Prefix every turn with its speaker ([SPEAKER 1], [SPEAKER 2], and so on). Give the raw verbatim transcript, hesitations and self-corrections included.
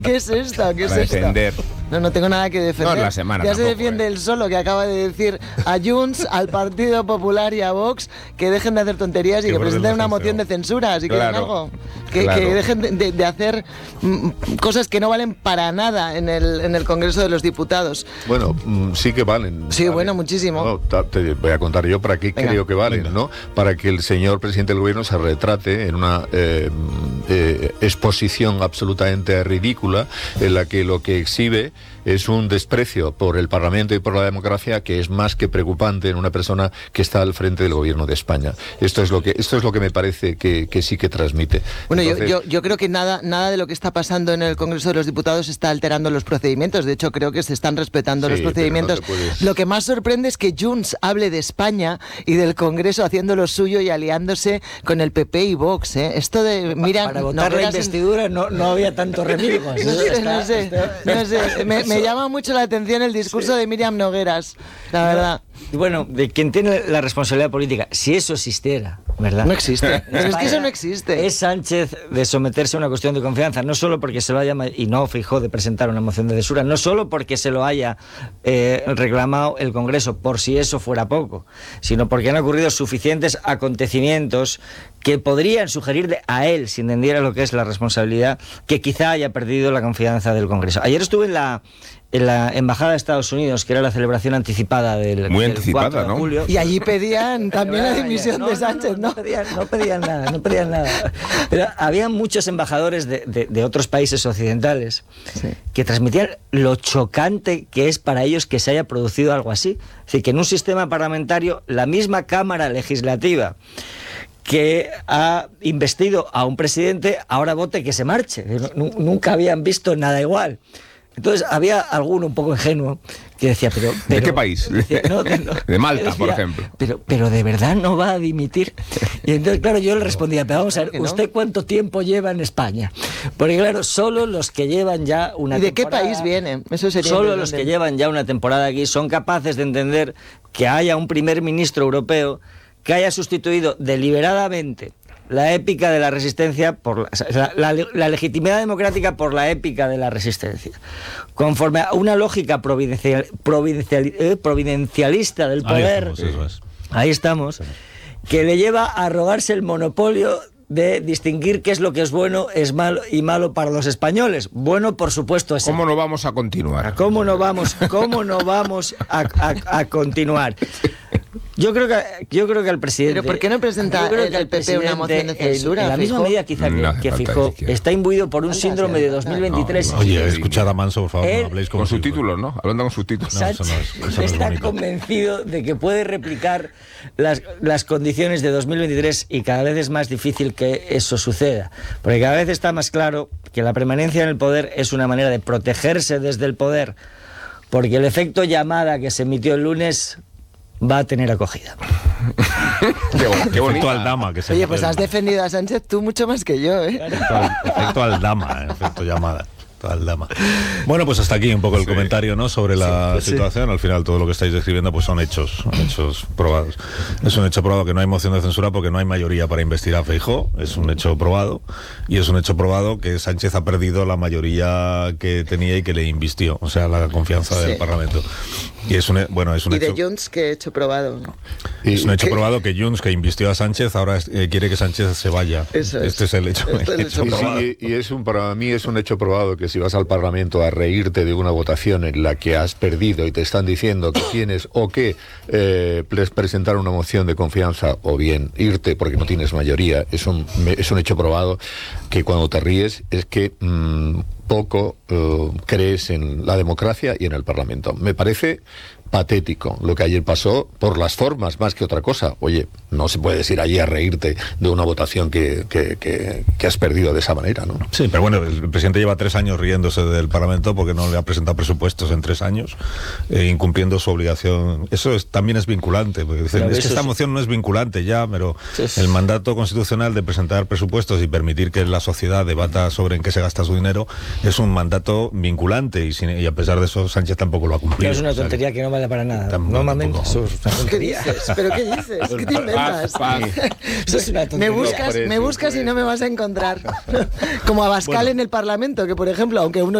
[SPEAKER 1] ¿Qué es esto? ¿Qué es
[SPEAKER 2] Para
[SPEAKER 1] esto?
[SPEAKER 2] defender.
[SPEAKER 1] No, no tengo nada que defender.
[SPEAKER 2] No, la semana
[SPEAKER 1] ya se
[SPEAKER 2] tampoco,
[SPEAKER 1] defiende
[SPEAKER 2] eh.
[SPEAKER 1] él solo, que acaba de decir a Junts, al Partido Popular y a Vox que dejen de hacer tonterías y
[SPEAKER 3] Que
[SPEAKER 1] que
[SPEAKER 3] guarden
[SPEAKER 1] presenten
[SPEAKER 3] la
[SPEAKER 1] una
[SPEAKER 3] gente,
[SPEAKER 1] moción de
[SPEAKER 3] ¿no?
[SPEAKER 1] censura, si
[SPEAKER 2] Claro,
[SPEAKER 1] quieren algo. Que,
[SPEAKER 2] claro.
[SPEAKER 1] que dejen de, de- de hacer mm, cosas que no valen para nada en el, en el Congreso de los Diputados.
[SPEAKER 4] Bueno, mm, sí que valen.
[SPEAKER 1] Sí,
[SPEAKER 4] Vale.
[SPEAKER 1] bueno, muchísimo.
[SPEAKER 4] No, ta- te voy a contar yo para qué
[SPEAKER 1] Venga.
[SPEAKER 4] creo que valen,
[SPEAKER 3] Venga.
[SPEAKER 4] ¿no? Para que el señor presidente del gobierno se retrate en una eh, eh, exposición absolutamente ridícula en la que lo que exhibe es un desprecio por el Parlamento y por la democracia que es más que preocupante en una persona que está al frente del gobierno de España. Esto es lo que, esto es lo que me parece que, que sí que transmite.
[SPEAKER 1] Bueno,
[SPEAKER 4] Entonces,
[SPEAKER 1] yo, yo, yo creo que nada, nada de lo que está pasando en el Congreso de los Diputados está alterando los procedimientos. De hecho, creo que se están respetando
[SPEAKER 4] Sí,
[SPEAKER 1] los
[SPEAKER 4] pero no
[SPEAKER 1] procedimientos.
[SPEAKER 4] te puedes-
[SPEAKER 1] Lo que más sorprende es que Junts hable de España y del Congreso haciendo lo suyo y aliándose con el P P y Vox. ¿eh? Esto de... Mira,
[SPEAKER 5] Para votar la investidura no, no había tanto remilgos.
[SPEAKER 1] No sé,
[SPEAKER 5] Está-
[SPEAKER 1] no sé, no sé. Me, me llama mucho la atención el discurso de Miriam Nogueras, la verdad.
[SPEAKER 5] Y bueno, de quien tiene la responsabilidad política, si eso existiera, ¿verdad?
[SPEAKER 1] No existe. Pero es que
[SPEAKER 5] España
[SPEAKER 1] eso no existe.
[SPEAKER 5] Es Sánchez de someterse a una cuestión de confianza, no solo porque se lo haya, y no Feijóo de presentar una moción de censura, no solo porque se lo haya eh, reclamado el Congreso, por si eso fuera poco, sino porque han ocurrido suficientes acontecimientos que podrían sugerirle a él, si entendiera lo que es la responsabilidad, que quizá haya perdido la confianza del Congreso. Ayer estuve en la, en la Embajada de Estados Unidos, que era la celebración anticipada del,
[SPEAKER 2] Muy
[SPEAKER 5] del
[SPEAKER 2] anticipada,
[SPEAKER 5] cuatro de
[SPEAKER 2] ¿no?
[SPEAKER 5] julio.
[SPEAKER 1] Y allí pedían también la
[SPEAKER 5] Vaya,
[SPEAKER 1] dimisión
[SPEAKER 5] no,
[SPEAKER 1] de
[SPEAKER 5] no,
[SPEAKER 1] Sánchez, ¿no?
[SPEAKER 5] No, no pedían, no pedían nada, no pedían nada. Pero había muchos embajadores de, de, de otros países occidentales
[SPEAKER 1] Sí.
[SPEAKER 5] que transmitían lo chocante que es para ellos que se haya producido algo así. Es decir, que en un sistema parlamentario, la misma Cámara Legislativa que ha investido a un presidente, ahora vote que se marche. Nu- Nunca habían visto nada igual. Entonces había alguno un poco ingenuo que decía, pero... pero
[SPEAKER 2] ¿De qué país?
[SPEAKER 5] decía, no, de, no.
[SPEAKER 2] De Malta,
[SPEAKER 5] Decía,
[SPEAKER 2] por ejemplo.
[SPEAKER 5] Pero, pero de verdad no va a dimitir. Y entonces, claro, yo le respondía, pero vamos a ver,
[SPEAKER 1] ¿Que no?
[SPEAKER 5] ¿usted cuánto tiempo lleva en España? Porque claro, solo los que llevan ya una
[SPEAKER 1] ¿Y de qué
[SPEAKER 5] temporada-
[SPEAKER 1] país viene? Eso sería
[SPEAKER 5] Solo los
[SPEAKER 1] interesante.
[SPEAKER 5] que llevan ya una temporada aquí son capaces de entender que haya un primer ministro europeo que haya sustituido deliberadamente la épica de la resistencia por la, o sea, la, la legitimidad democrática por la épica de la resistencia, conforme a una lógica providencial, providencial, eh, providencialista del
[SPEAKER 3] Ahí
[SPEAKER 5] poder.
[SPEAKER 3] estamos, eso es.
[SPEAKER 5] Ahí estamos, que le lleva a arrogarse el monopolio de distinguir qué es lo que es bueno es malo y malo para los españoles. Bueno, por supuesto, es
[SPEAKER 2] ¿Cómo no vamos a continuar?
[SPEAKER 5] ¿Cómo no vamos, cómo no vamos a, a- a continuar? Yo creo que yo creo que al presidente.
[SPEAKER 1] Pero ¿por qué no presenta
[SPEAKER 5] yo creo
[SPEAKER 1] el-
[SPEAKER 5] que al
[SPEAKER 1] el P P una moción de
[SPEAKER 5] presidente, en-
[SPEAKER 1] censura,
[SPEAKER 5] En la misma
[SPEAKER 1] Feijóo?
[SPEAKER 5] medida quizá que,
[SPEAKER 2] No hace
[SPEAKER 5] que
[SPEAKER 2] falta
[SPEAKER 5] Feijóo
[SPEAKER 2] ni siquiera.
[SPEAKER 5] está imbuido por un
[SPEAKER 1] Falta,
[SPEAKER 5] síndrome
[SPEAKER 1] sí,
[SPEAKER 5] de
[SPEAKER 1] falta.
[SPEAKER 5] dos mil veintitrés.
[SPEAKER 2] No,
[SPEAKER 3] Oye, escuchad a Manso, por favor,
[SPEAKER 5] Él-
[SPEAKER 3] no habléis como
[SPEAKER 2] Con
[SPEAKER 3] si-
[SPEAKER 2] subtítulos, ¿no? Hablando con subtítulos.
[SPEAKER 3] No, eso no es- eso no es
[SPEAKER 5] está
[SPEAKER 3] bonito.
[SPEAKER 5] convencido de que puede replicar las, las condiciones de dos mil veintitrés y cada vez es más difícil que eso suceda. Porque cada vez está más claro que la permanencia en el poder es una manera de protegerse desde el poder, porque el efecto llamada que se emitió el lunes va a tener acogida.
[SPEAKER 2] Qué, bo- qué
[SPEAKER 3] Efecto
[SPEAKER 2] bonita.
[SPEAKER 3] Aldama, que se
[SPEAKER 1] Oye, pues has defendido a Sánchez tú mucho más que yo, ¿eh?
[SPEAKER 3] Efecto, al- efecto Aldama, eh, efecto llamada. efecto Aldama. Bueno, pues hasta aquí un poco el comentario, ¿no? Sobre la
[SPEAKER 5] pues sí.
[SPEAKER 3] situación. Al final todo lo que estáis describiendo pues son hechos, son hechos probados. Es un hecho probado que no hay moción de censura porque no hay mayoría para investigar a Feijóo. Es un hecho probado. Y es un hecho probado que Sánchez ha perdido la mayoría que tenía y que le invistió. O sea, la confianza
[SPEAKER 1] Sí.
[SPEAKER 3] del Parlamento. Y es un, bueno, es un
[SPEAKER 1] Y
[SPEAKER 3] hecho...
[SPEAKER 1] de Junts que he hecho probado.
[SPEAKER 3] Es un hecho
[SPEAKER 1] ¿Qué?
[SPEAKER 3] probado que Junts, que invistió a Sánchez, ahora eh, quiere que Sánchez se vaya.
[SPEAKER 1] Eso es.
[SPEAKER 3] Este es el hecho,
[SPEAKER 1] Este es el
[SPEAKER 3] el hecho
[SPEAKER 1] hecho
[SPEAKER 4] Y,
[SPEAKER 3] probado.
[SPEAKER 4] sí, y es un, para mí es un hecho probado que si vas al Parlamento a reírte de una votación en la que has perdido y te están diciendo que tienes o que eh, pres- presentar una moción de confianza o bien irte porque no tienes mayoría, es un, me- es un hecho probado que cuando te ríes es que mmm, poco eh, crees en la democracia y en el Parlamento. Me parece patético lo que ayer pasó por las formas más que otra cosa. Oye, no se puedes ir allí a reírte de una votación que, que, que, que has perdido de esa manera, ¿no?
[SPEAKER 3] Sí, pero bueno, el presidente lleva tres años riéndose del Parlamento porque no le ha presentado presupuestos en tres años, eh, incumpliendo su obligación. Eso es, también es vinculante, porque dicen,
[SPEAKER 5] Claro,
[SPEAKER 3] es que
[SPEAKER 5] eso
[SPEAKER 3] esta
[SPEAKER 5] sí.
[SPEAKER 3] moción no es vinculante ya, pero
[SPEAKER 5] Sí, sí.
[SPEAKER 3] el mandato constitucional de presentar presupuestos y permitir que la sociedad debata sobre en qué se gasta su dinero es un mandato vinculante y, sin- y a pesar de eso Sánchez tampoco lo ha cumplido.
[SPEAKER 5] Es una
[SPEAKER 3] O sea que-
[SPEAKER 5] tontería que no vale vale para nada.
[SPEAKER 3] Tampoco,
[SPEAKER 5] Normalmente
[SPEAKER 3] tampoco.
[SPEAKER 5] eso es una
[SPEAKER 1] ¿Qué
[SPEAKER 5] tontería.
[SPEAKER 1] dices? ¿Pero qué dices? ¿Qué te inventas?
[SPEAKER 2] Paz, paz.
[SPEAKER 5] Eso es una
[SPEAKER 1] Me
[SPEAKER 5] tontería.
[SPEAKER 1] buscas, me buscas y no me vas a encontrar. Como Abascal
[SPEAKER 3] Bueno.
[SPEAKER 1] en el Parlamento, que por ejemplo, aunque uno